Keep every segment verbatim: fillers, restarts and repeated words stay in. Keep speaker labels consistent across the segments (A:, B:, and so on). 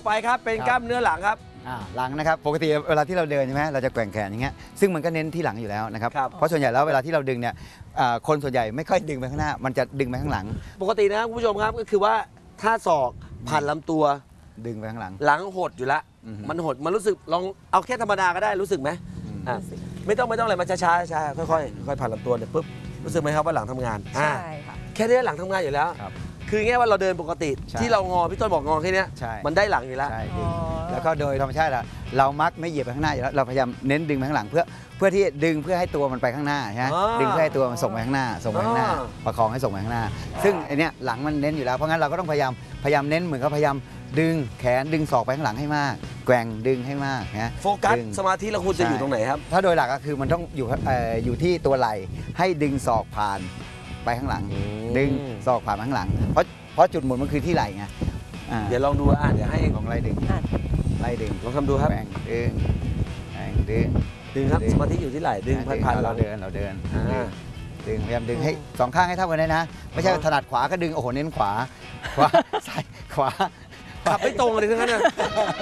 A: ไปครับเป็นกล้ามเนื้อหลังครับ
B: หลังนะครับปกติเวลาที่เราเดินใช่ไหมเราจะแกว่งแขนอย่างเงี้ยซึ่งมันก็เน้นที่หลังอยู่แล้วนะครับเพราะส่วนใหญ่แล้วเวลาที่เราดึงเนี่ยคนส่วนใหญ่ไม่ค่อยดึงไปข้างหน้ามันจะดึงไปข้างหลัง
A: ปกตินะครับคุณผู้ชมครับก็คือว่าถ้าศอกผ่านลำตัว
B: ดึงไปข้างหลัง
A: หลังหดอยู่แล้วมันหดมันรู้สึกลองเอาแค่ธรรมดาก็ได้รู้สึกไหมอ่าไม่ต้องไม่ต้องอะไรมาช้าช้าช้าค่อยค่อยค่อยผ่านลำตัวเนี่ยปุ๊บรู้สึกไหมครับว่าหลังทำงาน
C: ใช่ค่ะ
A: แค่นี้หลังทำงานอยู่แล้วคือง่ายว่าเราเดินปกติที่เรางอพี่ต้นบอกงอแค่นี้มันได้หลังอยู่แล้ว
B: แล้วก็โดยธรรมชาติเรามักไม่เหยียบไปข้างหน้าอยู่แล้วเราพยายามเน้นดึงไปข้างหลังเพื่อเพื่อที่ดึงเพื่อให้ตัวมันไปข้างหน้าใช่ไหมดึงเพื่อให้ตัวมันส่งไปข้างหน้าส่งไปข้างหน้าประคองให้ส่งไปข้างหน้าซึ่งไอเนี้ยหลังมันเน้นอยู่แล้วเพราะงั้นเราก็ต้องพยายามพยายามเน้นเหมือนกับพยายามดึงแขนดึงศอกไปข้างหลังให้มากแกว่งดึงให้มากนะ
A: โฟกัสสมาธิเราควรจะอยู่ตรงไหนครับ
B: ถ้าโดยหลักก็คือมันต้องอยู่อยู่ที่ตัวไหล่ให้ดึงศอกผ่านไปข้างหลังดึงศอกผ่านข้างหลังเพราะเพราะจุดหมุนมันคือที่ไหล่ไง
A: เดี๋ยวลองดูอ่ะเดี๋ยวให้
B: ของไล่ดึงไล่ดึง
A: ลองทำดูครับ
B: แบ่งดึงแบ่งดึง
A: ดึงครับสมาธิอยู่ที่ไหล่ดึงผ่าน
B: เราเดินเราเดินดึงพยายามดึงให้สองข้างให้เท่ากันเลยนะไม่ใช่ถนัดขวาก็ดึงโอ้โหเน้นขวาขวาซ้ายขวา
A: ขับไม่ตรงเลยทั้งนั้นนะ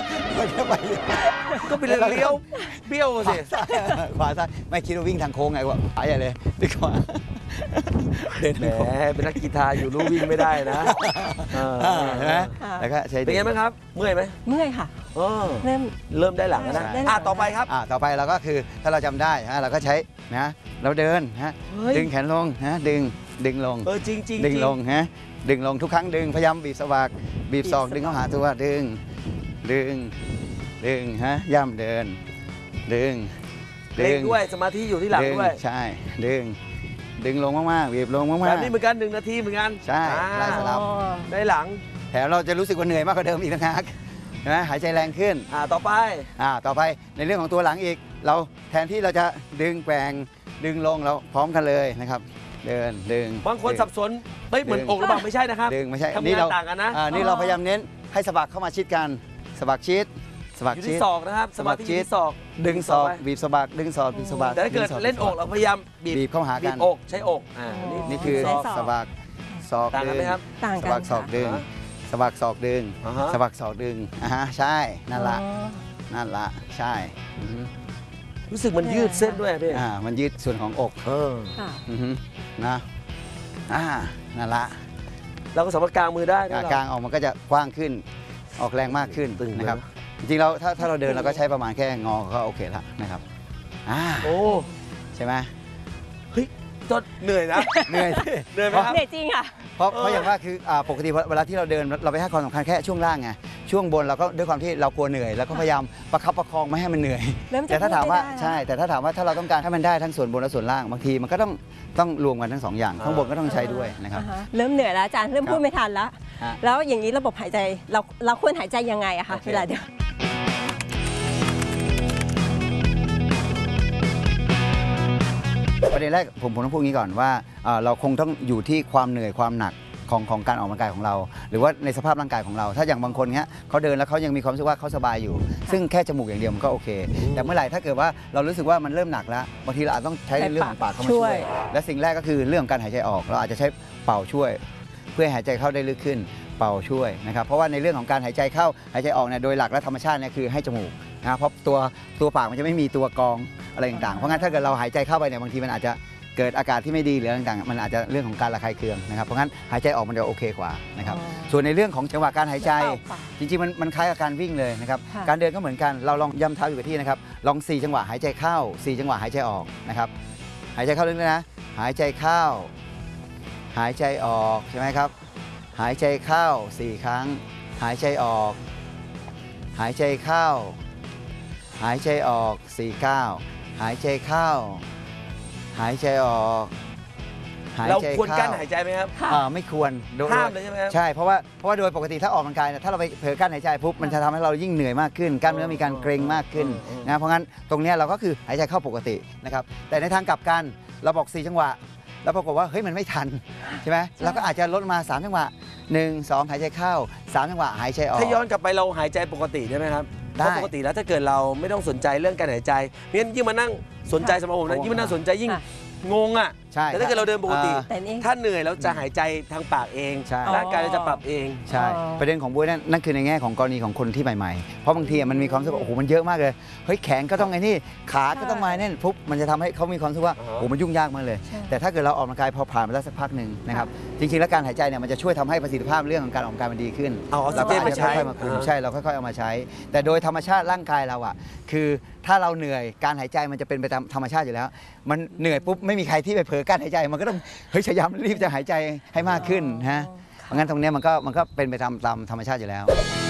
A: ก็เป็นเรื่องเลี้ยวเบี้ยวสิ
B: ขวาซ้ายไม่คิดว่าวิ่งทางโค้งไงวะขวาใหญ่เลยดีกว่า
A: เด่นแหมเป็นนักกีฬาอยู่รู้วิ่งไม่ได้นะ
B: ใช่ไหมแล้วก็ใช้
A: เป็นไงบ้างครับเมื่อยไหม
C: เมื่อยค่ะ
A: เริ่มเริ่มได้หลังนะอ่ะต่อไปครับ
B: อ่ะต่อไปเราก็คือถ้าเราจำได้ฮะเราก็ใช้นะเราเดินฮะดึงแขนลงฮะดึงดึงลง
A: เออจริงจริง
B: ดึงลงฮะดึงลงทุกครั้งดึงพยายามบีบสวากบีบศอกดึงเข้าหาตัวดึงดึงดึงฮะย่ำเดินดึง
A: เล่นด้วยสมาธิอยู่ที่หลังด้วย
B: ใช่ดึงดึงลงมากๆบีบลงมากๆ
A: แบบนี้เหมือนกันหนึ่งนาทีเหมือนกัน
B: ใช่ไล่สลับ
A: ได้หลัง
B: แถมเราจะรู้สึกว่าเหนื่อยมากกว่าเดิมอีกนะนะหายใจแรงขึ้น
A: อ่าต่อไป
B: อ่าต่อไปในเรื่องของตัวหลังอีกเราแทนที่เราจะดึงแกว่งดึงลงเราพร้อมกันเลยนะครับเดินดึง
A: บางคนสับสนเฮ้ยเหมือนอกหรือเปล่าไม่ใช่นะครับ
B: ดึงไม่ใช่
A: นี่เราต่างกันนะ
B: นี่เราพยายามเน้นให้สะบักเข้ามาชิดกันสะบักชิดสะบักชิด
A: ศอกนะครับสะบักชิดศอก
B: ดึงศอกบีบสะบักดึงศอกบีบสะบัก
A: แต่ถ้าเกิดเล่นอกเราพยายาม
B: บีบเข้าหากัน
A: อกใช้อกอ่า
B: นี่คือสะบักศอกดึงสะบักศอกดึงสะบักศอกดึงสะบักศอกดึงอ่าฮะใช่นั่นละนั่นละใช่
A: รู้สึกมันยืดเส้นด้วยพี่
B: อ่ามันยืดส่วนของอก
A: เออ
B: นะอ่านั่นละ
A: เราก็สามารถกางมือได้
B: กางออกมันก็จะกว้างขึ้นออกแรงมากขึ้นนะครับจริงๆเราถ้าถ้าเราเดินเราก็ใช้ประมาณแค่งอก็โอเคแล้วนะครับอ่า
A: โอ้
B: ใช่ไหม
A: เฮ้ยจนเหนื่อยนะ
B: เหนื่อย
A: เหนื่อยไหมครับ
C: เหนื่อยจริงค่ะ
B: เพราะเพราะอย่างว่าคือปกติเวลาที่เราเดินเราไปให้ความสำคัญแค่ช่วงล่างไงช่วงบนเราก็ด้วยความที่เรากลัวเหนื่อยแล้วก็พยายามประคับประคองไม่ให้มันเหนื่อยแต่ถ้าถามว่าใช่แต่ถ้าถามว่าถ้าเราต้องการให้มันได้ทั้งส่วนบนและส่วนล่างบางทีมันก็ต้องต้องรวมกันทั้งสองอย่างข้างบนก็ต้องใช้ด้วยนะครับ
C: เริ่มเหนื่อยแล้วอาจารย์เริ่มพูดไม่ทันแล้วแล้วอย่างนี้ระบบหายใจเราเราควรหายใจยังไงอะคะเวลาเดียว
B: ประเด็นแรกผมผมต้องพูดงี้ก่อนว่าเราคงต้องอยู่ที่ความเหนื่อยความหนักของของการออกกำลังกายของเราหรือว่าในสภาพร่างกายของเราถ้าอย่างบางคนเนี้ยเขาเดินแล้วเขายังมีความรู้สึกว่าเขาสบายอยู่ซึ่งแค่จมูกอย่างเดียวมันก็โอเคแต่เมื่อไหร่ถ้าเกิดว่าเรารู้สึกว่ามันเริ่มหนักแล้วบางทีเราอาจต้องใช้เรื่องของปากเข้ามาช่วยและสิ่งแรกก็คือเรื่องการหายใจออกเราอาจจะใช้เป่าช่วยเพื่อหายใจเข้าได้ลึกขึ้นเป่าช่วยนะครับเพราะว่าในเรื่องของการหายใจเข้าหายใจออกเนี่ยโดยหลักและธรรมชาติเนี่ยคือให้จมูกนะเพราะตัวตัวปากมันจะไม่มีตัวกรองอะไรต่างๆเพราะงั้นถ้าเกิดเราหายใจเข้าไปเนี่ยบางทีมันอาจจะเกิดอากาศที่ไม่ดีหรืออะไรต่างๆมันอาจจะเรื่องของการระคายเคืองนะครับเพราะงั้นหายใจออกมันจะโอเคกว่านะครับส่วนในเรื่องของจังหวะการหายใจจริงๆมันมันคล้ายกับการวิ่งเลยนะครับการเดินก็เหมือนกันเราลองย่ำเท้าอยู่กับที่นะครับลองสี่จังหวะหายใจเข้าสี่จังหวะหายใจออกนะครับหายใจเข้าลึกๆนะหายใจเข้าหายใจออกใช่ไหมครับหายใจเข้าสี่ครั้งหายใจออกหายใจเข้าหายใจออกสี่เก้าหายใจเข้าหายใจออก
A: เราควรกั้นหายใจไหมครับ
B: ไม่ควร
A: ห้ามเลยใช่ไหมครับ
B: ใช่เพราะว่าเพราะว่าโดยปกติถ้าออกกำลังกายถ้าเราไปเผลอกั้นหายใจปุ๊บมันจะทำให้เรายิ่งเหนื่อยมากขึ้นกล้ามเนื้อมีการเกร็งมากขึ้นนะเพราะงั้นตรงนี้เราก็คือหายใจเข้าปกตินะครับแต่ในทางกลับกันเราบอกสี่จังหวะแล้วปรากฏว่าเฮ้ยมันไม่ทันใช่ไหมเราก็อาจจะลดมาสามจังหวะหนึ่งสองหายใจเข้าสามจังหวะหายใจออก
A: ถ้าย้อนกลับไปเราหายใจปกติได้ไหมครับได้ปกติแล้วถ้าเกิดเราไม่ต้องสนใจเรื่องการหายใจเพราะฉะนั้นยิ่งมานั่งสนใจสำหรับผมนะยิ่งมานั่งสนใจยิ่งงงอ่ะ
B: ใช่
A: แต่ถ้าเกิดเราเดินปกติ
C: แต่นี่
A: ถ้าเหนื่อยเราจะหายใจทางปากเอง
B: ใช่
A: ร่างกายเราจะปรับเอง
B: ใช่
C: อ๋อ
B: ประเด็นของบุ้ยนั่นนั่นคือในแง่ของกรณีของคนที่ใหม่ๆ เพราะบางทีมันมีความรู้สึกว่าโอ้โหมันเยอะมากเลยเฮ้ยแขนก็ต้องไงนี่ขาก็ต้องมาเนี่ยปุ๊บมันจะทำให้เขามีความรู้สึกว่า
A: อ่า
B: โอ้โหมันยุ่งยากมากเลย
C: ใช่
B: แต่ถ้าเกิดเราออกกำลังกายพอผ่านไปแล้วสักพักหนึ่งนะครับจริงๆแล้วการหายใจเนี่ยมันจะช่วยทำให้ประสิทธิภาพเรื่องของการออกกำลังกายมันดีขึ้น
A: เอาออกซิ
B: เรา
A: เจ
B: ก็
A: น
B: อาจ
A: ไป
B: จะ
A: ใช้
B: ค่อยๆมาคุม
A: อ่า
B: ใช่เราค่อยๆเอามาใช้ แต่โดยธรรมชาติร่างกายเราอ่ะคือถ้าเราเหนื่อยการหายใจมันจะเป็นไปตามธรรมชาติอยู่แล้ว มันเหนื่อยปุ๊บไม่มีใครที่ไปเผลอการหายใจมันก็ต้องเฮ้ยพยายามรีบจะหายใจให้มากขึ้นฮะเพราะงั้นตรงเนี้ยมันก็มันก็เป็นไปตามตามธรรมชาติอยู่แล้ว